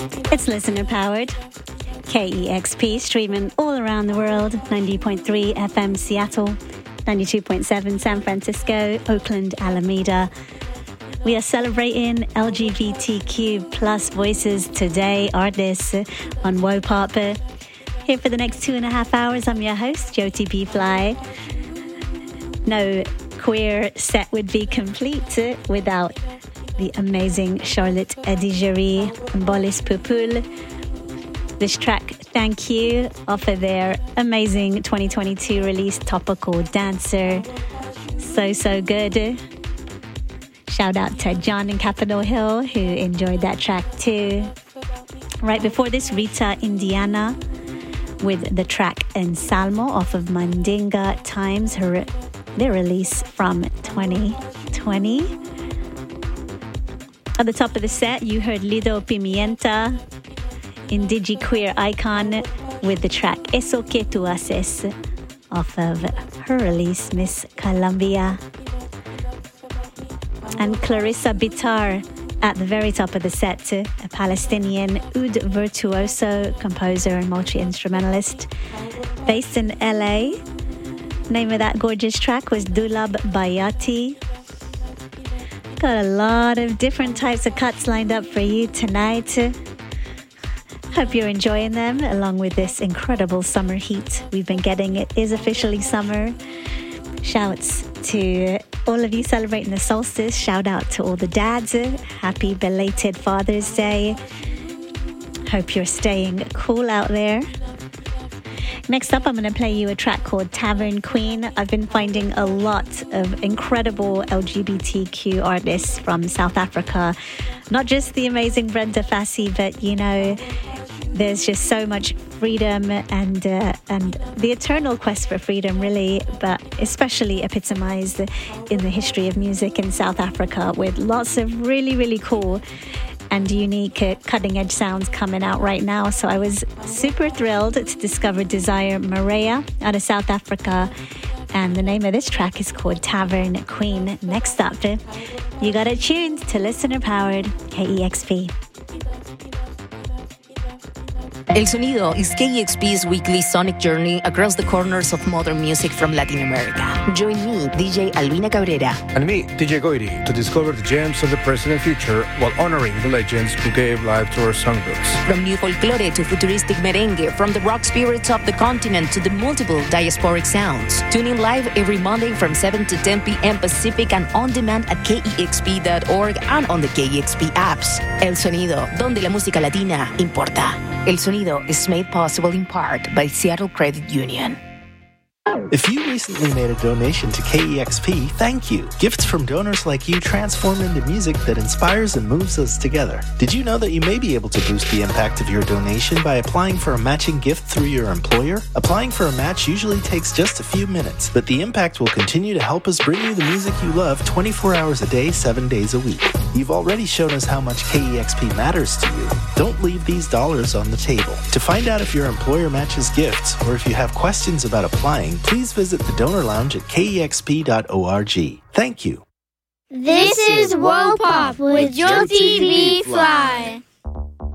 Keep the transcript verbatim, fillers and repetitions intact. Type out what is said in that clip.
It's listener powered. K E X P streaming all around the world. ninety point three F M Seattle, ninety-two point seven San Francisco, Oakland, Alameda. We are celebrating L G B T Q plus voices today, artists on WOPOP. Here for the next two and a half hours, I'm your host, Jyoti B. Fly. No queer set would be complete without the amazing Charlotte Adigéry and Bolis Pupul. This track, Thank You, off of their amazing twenty twenty-two release, Topical Dancer. So, so good. Shout out to John in Capitol Hill, who enjoyed that track too. Right before this, Rita Indiana with the track Ensalmo off of Mandinga Times, her, their release from twenty twenty. At the top of the set, you heard Lido Pimienta, Indigi-queer icon, with the track Eso Que Tu Haces off of her release, Miss Colombia. And Clarissa Bitar at the very top of the set, a Palestinian oud virtuoso, composer and multi-instrumentalist based in L A. Name of that gorgeous track was Dulab Bayati. Got a lot of different types of cuts lined up for you tonight. Hope you're enjoying them along with this incredible summer heat we've been getting. It is officially summer. Shouts to all of you celebrating the solstice. Shout out to all the dads. Happy belated Father's Day. Hope you're staying cool out there. Next up, I'm going to play you a track called Tavern Queen. I've been finding a lot of incredible L G B T Q artists from South Africa. Not just the amazing Brenda Fassie, but, you know, there's just so much freedom and uh, and the eternal quest for freedom, really, but especially epitomized in the history of music in South Africa, with lots of really, really cool and unique uh, cutting-edge sounds coming out right now. So I was super thrilled to discover Desire Maria out of South Africa, and the name of this track is called Tavern Queen. Next up, you got it tuned to listener-powered K E X P. El Sonido is K E X P's weekly sonic journey across the corners of modern music from Latin America. Join me, D J Albina Cabrera. And me, D J Goiri, to discover the gems of the present and future while honoring the legends who gave life to our songbooks. From new folklore to futuristic merengue, from the rock spirits of the continent to the multiple diasporic sounds. Tune in live every Monday from seven to ten p.m. Pacific and on demand at K E X P dot org and on the K E X P apps. El Sonido, donde la música latina importa. El Sonido is made possible in part by Seattle Credit Union. If you recently made a donation to K E X P, thank you. Gifts from donors like you transform into music that inspires and moves us together. Did you know that you may be able to boost the impact of your donation by applying for a matching gift through your employer? Applying for a match usually takes just a few minutes, but the impact will continue to help us bring you the music you love twenty-four hours a day, seven days a week. You've already shown us how much K E X P matters to you. Don't leave these dollars on the table. To find out if your employer matches gifts, or if you have questions about applying, please visit the Donor Lounge at K E X P dot org. Thank you. This is WOPOP with Jyoti B. Fly.